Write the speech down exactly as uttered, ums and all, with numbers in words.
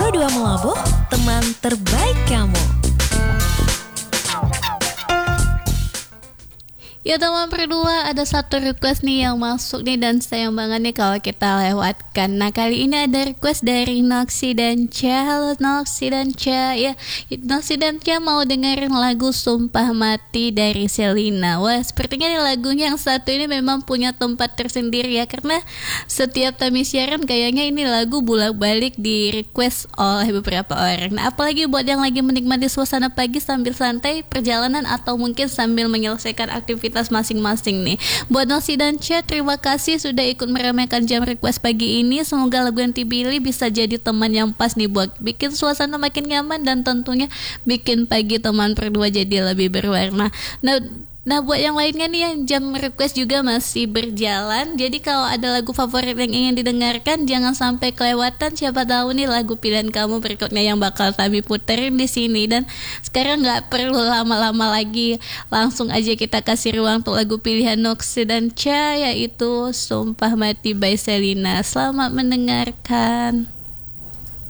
Berdua Melabuh, teman terbaik kamu. Ya teman berdua, ada satu request nih yang masuk nih dan sayang banget nih kalau kita lewatkan. Nah kali ini ada request dari Noxy dan Cha. Halo Noxy dan Cha. Ya, Noxy dan Cha mau dengerin lagu Sumpah Mati dari Selina. Wah, sepertinya nih lagunya yang satu ini memang punya tempat tersendiri ya, karena setiap kami siaran kayaknya ini lagu bolak-balik di request oleh beberapa orang. Nah apalagi buat yang lagi menikmati suasana pagi sambil santai perjalanan atau mungkin sambil menyelesaikan aktivitas masing-masing nih. Buat Noxy dan Cha, terima kasih sudah ikut meramaikan jam request pagi ini. Semoga lagu yang dipilih bisa jadi teman yang pas nih buat bikin suasana makin nyaman dan tentunya bikin pagi teman berdua jadi lebih berwarna. Nah, Nah buat yang lainnya nih yang jam request juga masih berjalan. Jadi kalau ada lagu favorit yang ingin didengarkan, jangan sampai kelewatan. Siapa tahu nih lagu pilihan kamu berikutnya yang bakal kami puterin di sini. Dan sekarang nggak perlu lama-lama lagi, langsung aja kita kasih ruang untuk lagu pilihan Noxy dan Cha, yaitu Sumpah Mati by Selina. Selamat mendengarkan.